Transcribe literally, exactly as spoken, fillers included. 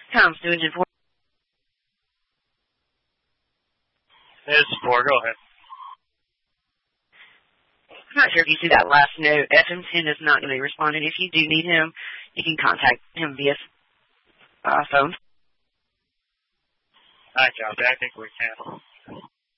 Tom's doing it for. It's four. Go ahead. I'm not sure if you see that last note. F M ten is not going to be responding. If you do need him, you can contact him via uh, phone. I copy. I think we can.